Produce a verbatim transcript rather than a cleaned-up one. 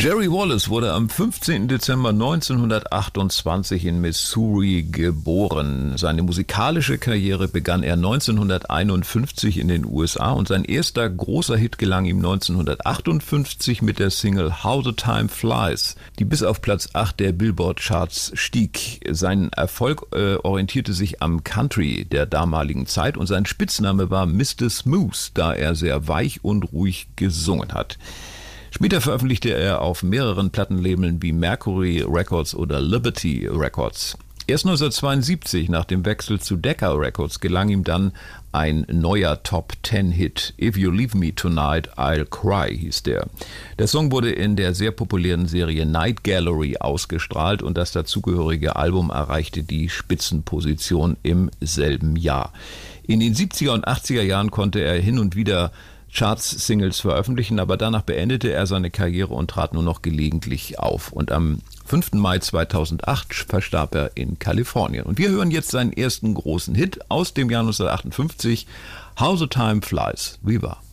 Jerry Wallace wurde am fünfzehnten Dezember neunzehnhundertachtundzwanzig in Missouri geboren. Seine musikalische Karriere begann er neunzehnhunderteinundfünfzig in den U S A und sein erster großer Hit gelang ihm neunzehnhundertachtundfünfzig mit der Single How the Time Flies, die bis auf Platz acht der Billboard-Charts stieg. Sein Erfolg äh, orientierte sich am Country der damaligen Zeit und sein Spitzname war Mister Smooth, da er sehr weich und ruhig gesungen hat. Später veröffentlichte er auf mehreren Plattenlabeln wie Mercury Records oder Liberty Records. Erst neunzehnhundertzweiundsiebzig, nach dem Wechsel zu Decca Records, gelang ihm dann ein neuer Top-Ten-Hit. If You Leave Me Tonight, I'll Cry hieß der. Der Song wurde in der sehr populären Serie Night Gallery ausgestrahlt und das dazugehörige Album erreichte die Spitzenposition im selben Jahr. In den siebziger und achtziger Jahren konnte er hin und wieder Charts-Singles veröffentlichen, aber danach beendete er seine Karriere und trat nur noch gelegentlich auf. Und am fünften Mai zweitausendacht verstarb er in Kalifornien. Und wir hören jetzt seinen ersten großen Hit aus dem Jahr neunzehnhundertachtundfünfzig, How the Time Flies. Viva!